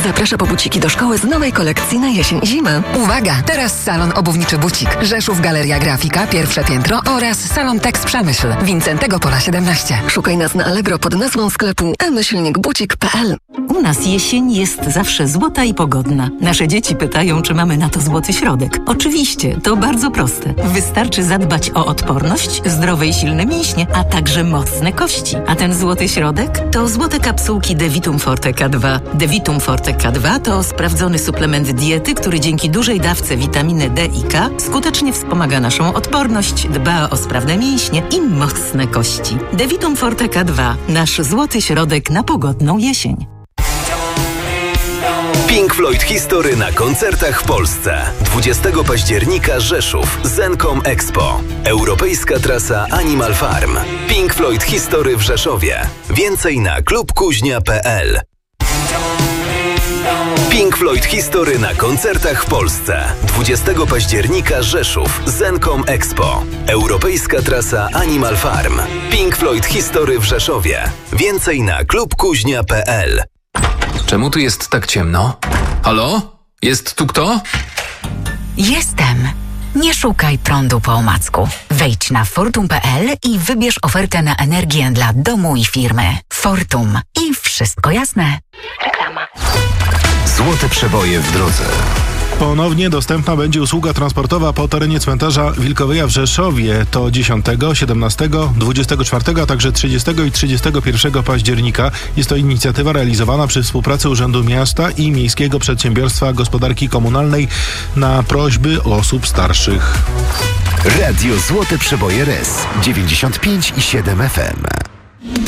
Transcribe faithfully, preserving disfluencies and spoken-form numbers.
zaprasza po buciki do szkoły z nowej kolekcji na jesień i zimę. Uwaga! Teraz salon obuwniczy Bucik. Rzeszów Galeria Grafika, pierwsze piętro oraz salon Tex Przemyśl. Wincentego Pola siedemnaście. Szukaj nas na Allegro pod nazwą sklepu e myślnik bucik kropka p l. U nas jesień jest zawsze złota i pogodna. Nasze dzieci pytają, czy mamy na to złoty środek. Oczywiście, to bardzo proste. Wystarczy zadbać o odporność, zdrowe i silne mięśnie, a także mocne kości. A ten złoty środek to złote kapsułki Devitum Forte K dwa. Devitum Forte K dwa to sprawdzony suplement diety, który dzięki dużej dawce witaminy D i K skutecznie wspomaga naszą odporność, dba o sprawne mięśnie i mocne kości. Devitum Forte K dwa. Nasz złoty środek na pogodną jesień. Pink Floyd History na koncertach w Polsce. dwudziestego października Rzeszów, Zencom Expo. Europejska trasa Animal Farm. Pink Floyd History w Rzeszowie. Więcej na klub kuźnia kropka p l. Pink Floyd History na koncertach w Polsce. dwudziestego października Rzeszów, Zencom Expo. Europejska trasa Animal Farm. Pink Floyd History w Rzeszowie. Więcej na klub kuźnia kropka p l. Czemu tu jest tak ciemno? Halo? Jest tu kto? Jestem. Nie szukaj prądu po omacku. Wejdź na fortum kropka p l i wybierz ofertę na energię dla domu i firmy. Fortum. I wszystko jasne. Reklama. Złote przeboje w drodze. Ponownie dostępna będzie usługa transportowa po terenie cmentarza Wilkowyja w Rzeszowie. To dziesiątego, siedemnastego, dwudziestego czwartego, a także trzydziestego i trzydziestego pierwszego października. Jest to inicjatywa realizowana przy współpracy Urzędu Miasta i Miejskiego Przedsiębiorstwa Gospodarki Komunalnej na prośby osób starszych. Radio Złote Przeboje R E S dziewięćdziesiąt pięć i siedem F M.